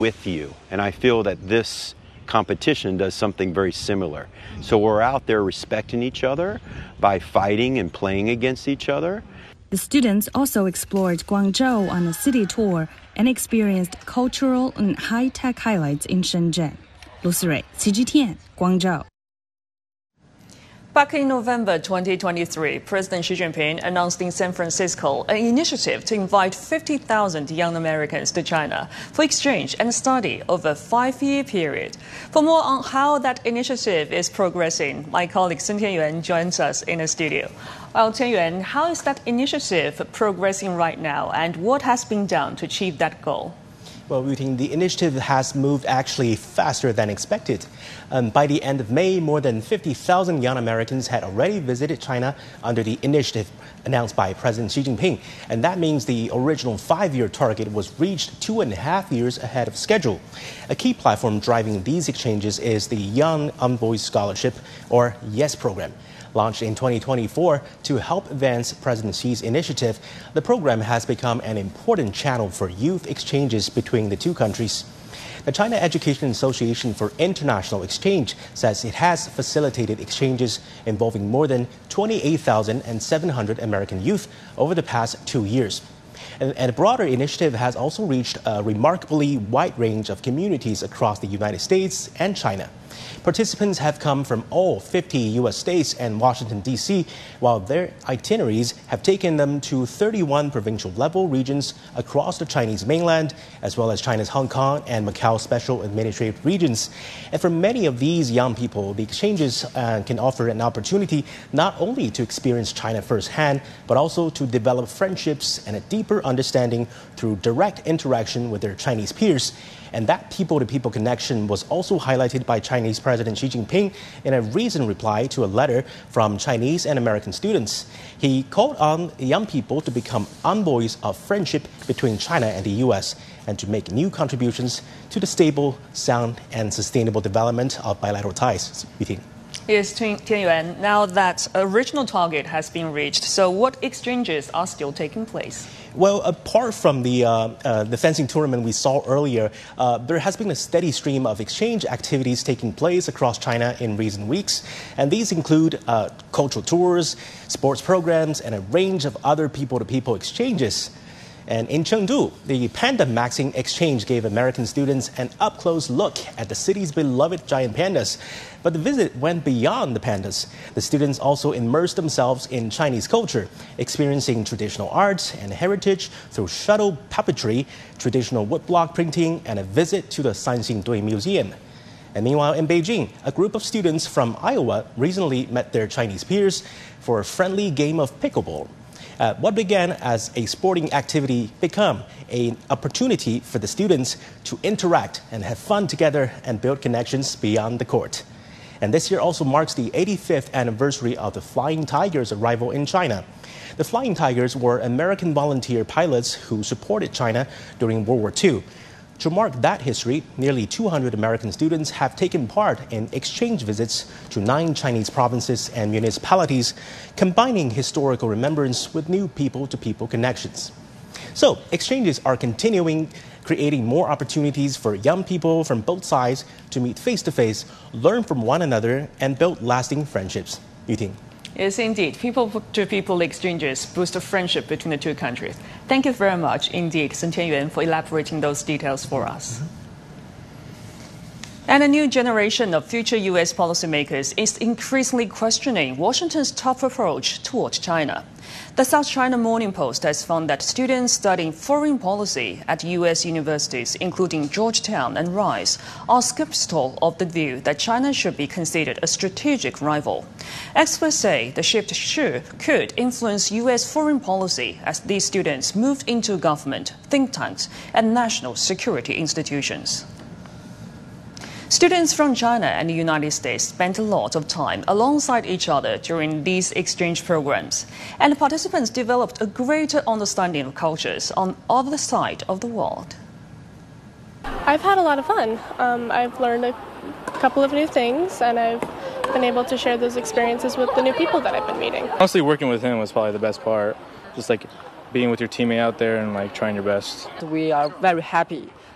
with you. And I feel that this competition does something very similar. So we're out there respecting each other by fighting and playing against each other. The students also explored Guangzhou on a city tour and experienced cultural and high-tech highlights in Shenzhen. Lu Sirui, CGTN, Guangzhou. Back in November 2023, President Xi Jinping announced in San Francisco an initiative to invite 50,000 young Americans to China for exchange and study over a 5-year period. For more on how that initiative is progressing, my colleague Sun Tianyuan joins us in the studio. Well, Tianyuan, how is that initiative progressing right now, and what has been done to achieve that goal? Well, Wu-Ting, the initiative has moved actually faster than expected. By the end of May, more than 50,000 young Americans had already visited China under the initiative announced by President Xi Jinping. And that means the original 5-year target was reached 2.5 years ahead of schedule. A key platform driving these exchanges is the Young Envoys Scholarship, or YES program. Launched in 2024 to help advance President Xi's initiative, the program has become an important channel for youth exchanges between the two countries. The China Education Association for International Exchange says it has facilitated exchanges involving more than 28,700 American youth over the past 2 years. And a broader initiative has also reached a remarkably wide range of communities across the United States and China. Participants have come from all 50 U.S. states and Washington, D.C., while their itineraries have taken them to 31 provincial-level regions across the Chinese mainland, as well as China's Hong Kong and Macau special administrative regions. And for many of these young people, the exchanges can offer an opportunity not only to experience China firsthand, but also to develop friendships and a deeper understanding through direct interaction with their Chinese peers. And that people-to-people connection was also highlighted by Chinese President Xi Jinping in a recent reply to a letter from Chinese and American students. He called on young people to become envoys of friendship between China and the U.S. and to make new contributions to the stable, sound, and sustainable development of bilateral ties. Yes, Tianyuan, now that original target has been reached, so what exchanges are still taking place? Well, apart from the fencing tournament we saw earlier, there has been a steady stream of exchange activities taking place across China in recent weeks. And these include cultural tours, sports programs, and a range of other people-to-people exchanges. And in Chengdu, the Panda Maxing Exchange gave American students an up-close look at the city's beloved giant pandas. But the visit went beyond the pandas. The students also immersed themselves in Chinese culture, experiencing traditional arts and heritage through shuttle puppetry, traditional woodblock printing, and a visit to the Sanxingdui Museum. And meanwhile, in Beijing, a group of students from Iowa recently met their Chinese peers for a friendly game of pickleball. What began as a sporting activity became an opportunity for the students to interact and have fun together and build connections beyond the court. And this year also marks the 85th anniversary of the Flying Tigers' arrival in China. The Flying Tigers were American volunteer pilots who supported China during World War II. To mark that history, nearly 200 American students have taken part in exchange visits to 9 Chinese provinces and municipalities, combining historical remembrance with new people-to-people connections. So, exchanges are continuing, creating more opportunities for young people from both sides to meet face-to-face, learn from one another, and build lasting friendships. Yu-Ting. Yes, indeed. People-to-people exchanges boost the friendship between the two countries. Thank you very much indeed, Sun Tianyuan, for elaborating those details for us. And a new generation of future U.S. policymakers is increasingly questioning Washington's tough approach toward China. The South China Morning Post has found that students studying foreign policy at U.S. universities, including Georgetown and Rice, are skeptical of the view that China should be considered a strategic rival. Experts say the shift could influence U.S. foreign policy as these students moved into government, think tanks, and national security institutions. Students from China and the United States spent a lot of time alongside each other during these exchange programs, and the participants developed a greater understanding of cultures on other side of the world. I've had a lot of fun. I've learned a couple of new things, and I've been able to share those experiences with the new people that I've been meeting. Honestly, working with him was probably the best part. Just like being with your teammate out there and like trying your best. We are very happy